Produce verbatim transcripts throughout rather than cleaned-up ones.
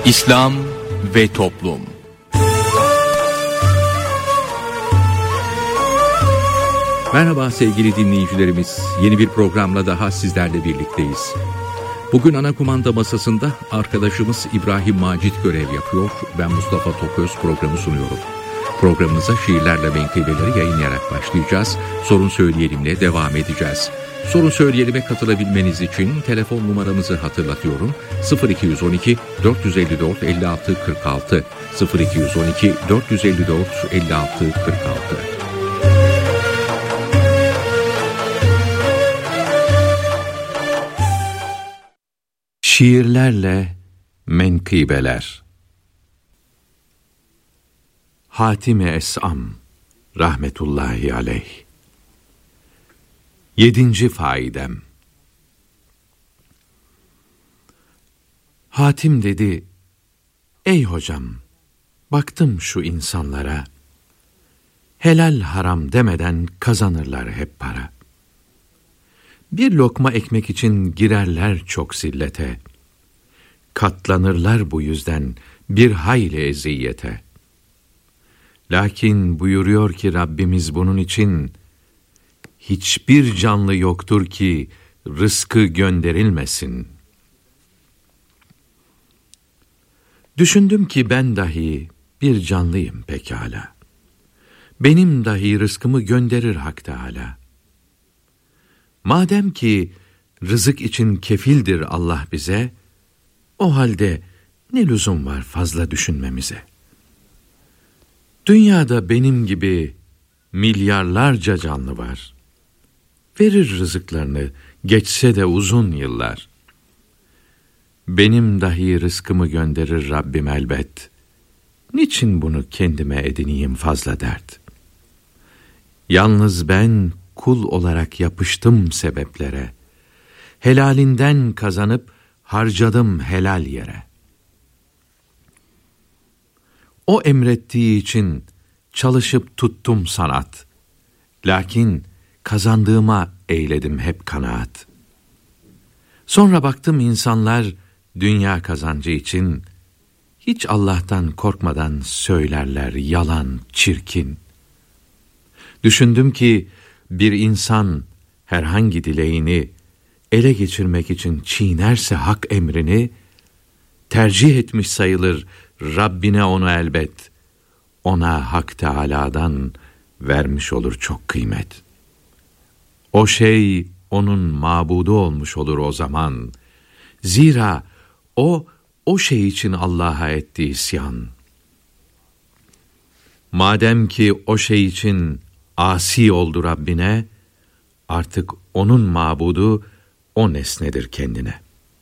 İslam ve Toplum. Merhaba sevgili dinleyicilerimiz. Yeni bir programla daha sizlerle birlikteyiz. Bugün ana kumanda masasında arkadaşımız İbrahim Macit görev yapıyor. Ben Mustafa Toköz programı sunuyorum. Programımıza şiirlerle menkıbeleri yayınlayarak başlayacağız. Sorun Söyleyelim'le devam edeceğiz. Sorun Söyleyelim'e katılabilmeniz için telefon numaramızı hatırlatıyorum. sıfır iki on iki dört yüz elli dört elli altı kırk altı sıfır iki on iki dört yüz elli dört elli altı kırk altı. Şiirlerle menkıbeler. Hatim-i Es'am rahmetullahi aleyh. Yedinci faidem. Hatim dedi, ey hocam, baktım şu insanlara, helal haram demeden kazanırlar hep para. Bir lokma ekmek için girerler çok zillete, katlanırlar bu yüzden bir hayli eziyete. Lakin buyuruyor ki Rabbimiz bunun için, hiçbir canlı yoktur ki rızkı gönderilmesin. Düşündüm ki ben dahi bir canlıyım pekala. Benim dahi rızkımı gönderir Hak Teâlâ. Madem ki rızık için kefildir Allah bize, o halde ne lüzum var fazla düşünmemize? Dünyada benim gibi milyarlarca canlı var. Verir rızıklarını, geçse de uzun yıllar. Benim dahi rızkımı gönderir Rabbim elbet. Niçin bunu kendime edineyim fazla dert? Yalnız ben kul olarak yapıştım sebeplere. Helalinden kazanıp harcadım helal yere. O emrettiği için çalışıp tuttum sanat. Lakin kazandığıma eyledim hep kanaat. Sonra baktım insanlar dünya kazancı için hiç Allah'tan korkmadan söylerler yalan, çirkin. Düşündüm ki bir insan herhangi dileğini ele geçirmek için çiğnerse hak emrini, tercih etmiş sayılır Rabbine onu elbet. Ona Hak Teâlâ'dan vermiş olur çok kıymet. O şey onun mabudu olmuş olur o zaman. Zira o, o şey için Allah'a etti isyan. Madem ki o şey için asi oldu Rabbine, artık onun mabudu o nesnedir kendine.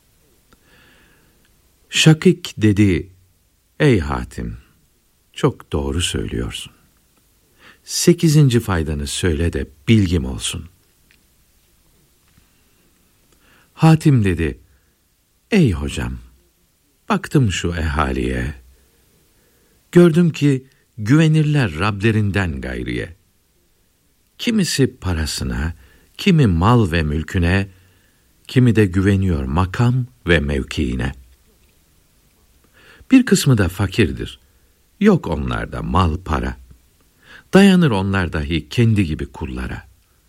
Şakik dedi, ey Hatim, çok doğru söylüyorsun. Sekizinci faydanı söyle de bilgim olsun. Hatim dedi, ey hocam, baktım şu ehaliye, gördüm ki güvenirler Rablerinden gayriye. Kimisi parasına, kimi mal ve mülküne, kimi de güveniyor makam ve mevkiine. Bir kısmı da fakirdir, yok onlarda mal para, dayanır onlar dahi kendi gibi kullara.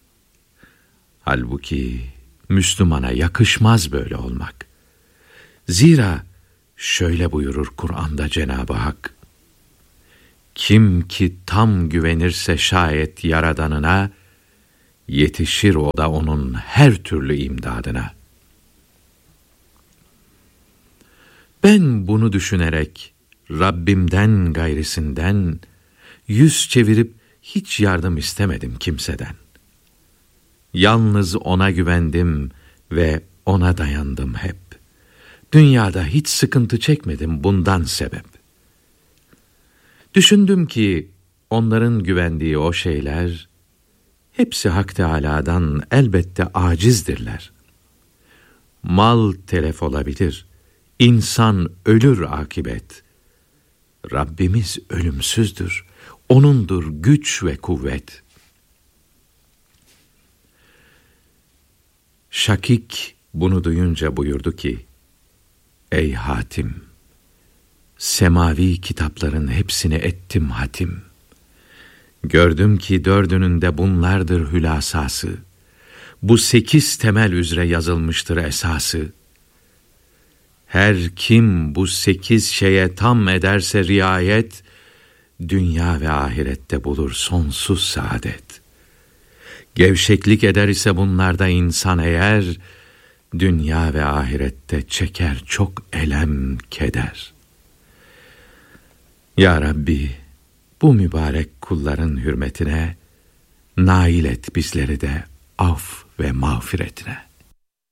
Halbuki Müslümana yakışmaz böyle olmak. Zira şöyle buyurur Kur'an'da Cenab-ı Hak, kim ki tam güvenirse şayet Yaradanına, yetişir o da onun her türlü imdadına. Ben bunu düşünerek Rabbimden gayrisinden yüz çevirip hiç yardım istemedim kimseden. Yalnız ona güvendim ve ona dayandım hep. Dünyada hiç sıkıntı çekmedim bundan sebep. Düşündüm ki onların güvendiği o şeyler hepsi Hak Teâlâ'dan elbette acizdirler. Mal telef olabilir, insan ölür akibet. Rabbimiz ölümsüzdür, O'nundur güç ve kuvvet. Şakik bunu duyunca buyurdu ki, ey Hatim, semavi kitapların hepsini ettim hatim. Gördüm ki dördünün de bunlardır hülasası. Bu sekiz temel üzere yazılmıştır esası. Her kim bu sekiz şeye tam ederse riayet, dünya ve ahirette bulur sonsuz saadet. Gevşeklik eder ise bunlarda insan eğer, dünya ve ahirette çeker çok elem keder. Ya Rabbi, bu mübarek kulların hürmetine nail et bizleri de af ve mağfiretine.